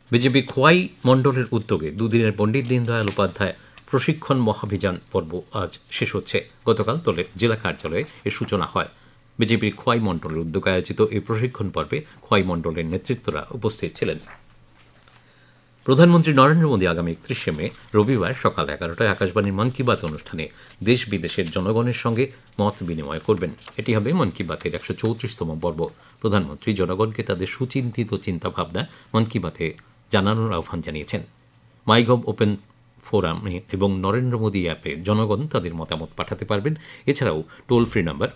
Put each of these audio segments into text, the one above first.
BJP Khowai মণ্ডলের উদ্যোগে দুদিনের পণ্ডিত দীনদয়াল উপাধ্যায় প্রশিক্ষণ মহাভিযান পর্ব আজ শেষ হচ্ছে। গতকাল দলের জেলা কার্যালয়ে এর সূচনা হয়। বিজেপির খোয়াই মণ্ডলের উদ্যোগে আয়োজিত এই প্রশিক্ষণ পর্বে খোয়াই মণ্ডলের নেতৃত্বরা উপস্থিত ছিলেন। প্রধানমন্ত্রী নরেন্দ্র মোদী আগামী 31শে মে রবিবার সকাল 11টায় আকাশবাণীর মন কি বাত অনুষ্ঠানে দেশ বিদেশের জনগণের সঙ্গে মত বিনিময় করবেন। এটি হবে মন কি বাতের 134তম পর্ব। প্রধানমন্ত্রী জনগণকে তাদের সুচিন্তিত চিন্তাভাবনা মন কি বাতে জানানোর আহ্বান জানিয়েছেন। মাইগভ ওপেন ফোরামে এবং নরেন্দ্র মোদী অ্যাপে জনগণ তাদের মতামত পাঠাতে পারবেন। এছাড়াও টোল ফ্রি নম্বর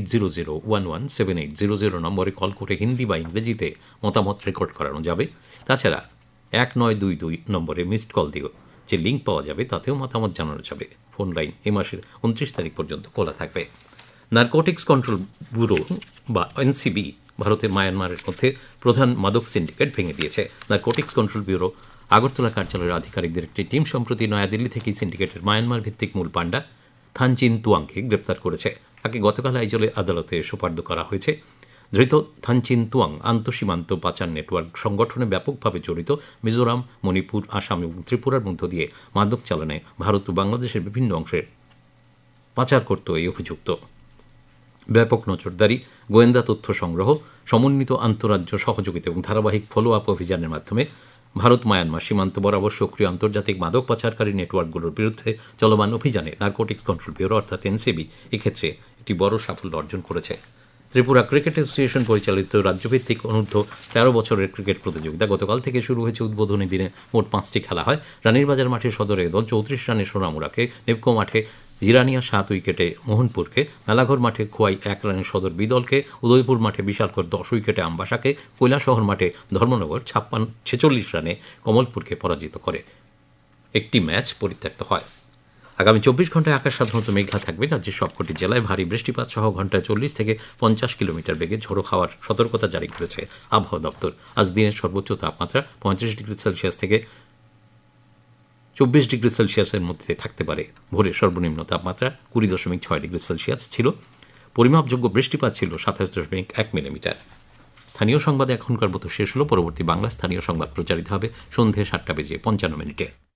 1800117800 নম্বরে কল করে হিন্দি বা ইংরেজিতে মতামত রেকর্ড করানো যাবে। তাছাড়া 1922 নম্বরে মিসড কল দিয়েও যে লিঙ্ক পাওয়া যাবে তাতেও মতামত জানানো যাবে। ফোন লাইন এই মাসের 29 তারিখ পর্যন্ত খোলা থাকবে। নারকোটিক্স কন্ট্রোল ব্যুরো বা এনসিবি ভারতের মায়ানমারের মধ্যে প্রধান মাদক সিন্ডিকেট ভেঙে দিয়েছে। নারকোটিক্স কন্ট্রোল ব্যুরো আগরতলা কার্যালয়ের আধিকারিকদের একটি টিম সম্প্রতি নয়াদিল্লি থেকে সিন্ডিকেটের মায়ানমার ভিত্তিক মূল পাণ্ডা থানচিন তুয়াংকে গ্রেপ্তার করেছে। তাকে গতকাল আইজলে আদালতে সোপর্দ করা হয়েছে। ধৃত থানচিন তুয়াং আন্তঃসীমান্ত পাচার নেটওয়ার্ক সংগঠনে ব্যাপকভাবে জড়িত মিজোরাম, মণিপুর, আসাম এবং ত্রিপুরার মধ্য দিয়ে মাদক চালানে ভারত ও বাংলাদেশের বিভিন্ন অংশে পাচার করত এই অভিযুক্ত। ব্যাপক নজরদারি, গোয়েন্দা তথ্য সংগ্রহ, সমন্বিত আন্তঃরাজ্য সহযোগিতা এবং ধারাবাহিক ফলো আপ অভিযানের মাধ্যমে ভারত মায়ানমার সীমান্ত বরাবর সক্রিয় আন্তর্জাতিক মাদক পাচারকারী নেটওয়ার্কগুলোর বিরুদ্ধে চলমান অভিযানে নারকোটিক্স কন্ট্রোল ব্যুরো অর্থাৎ এনসিবি এক্ষেত্রে একটি বড় সাফল্য অর্জন করেছে। ত্রিপুরা ক্রিকেট অ্যাসোসিয়েশন পরিচালিত রাজ্যভিত্তিক অনূর্ধ্ব 13 বছরের ক্রিকেট প্রতিযোগিতা গতকাল থেকে শুরু হয়েছে। উদ্বোধনী দিনে মোট 5টি খেলা হয়। রানীরবাজার মাঠে সদরে দল 34 রানে সোনামুড়াকে, নেপকো মাঠে জিরানিয়া 7 উইকেটে মোহনপুরকে, মেলাঘর মাঠে খোয়াই 1 রানে সদর বিদলকে, উদয়পুর মাঠে বিশালকর 10 উইকেটে আমবাসাকে, কৈলাসহর মাঠে ধর্মনগর 46 রানে কমলপুরকে পরাজিত করে। একটি ম্যাচ পরিত্যক্ত হয়। আগামী 24 ঘন্টায় আকাশ সাধারণত মেঘলা থাকবে। রাজ্যের সবকটি জেলায় ভারী বৃষ্টিপাত সহ ঘন্টায় 40 থেকে 50 কিলোমিটার বেগে ঝোড়ো হাওয়ার সতর্কতা জারি করেছে আবহাওয়া দপ্তর। আজ দিনের সর্বোচ্চ তাপমাত্রা 35 ডিগ্রি সেলসিয়াস থেকে 24 ডিগ্রি সেলসিয়াসের মধ্যে থাকতে পারে। ভোরের সর্বনিম্ন তাপমাত্রা 20.6 ডিগ্রি সেলসিয়াস ছিল। পরিমাপযোগ্য বৃষ্টিপাত ছিল 27.1 মিলিমিটার। স্থানীয় সংবাদ এখনকার মতো শেষ হলো। পরবর্তী বাংলা স্থানীয় সংবাদ প্রচারিত হবে সন্ধ্যে 7:55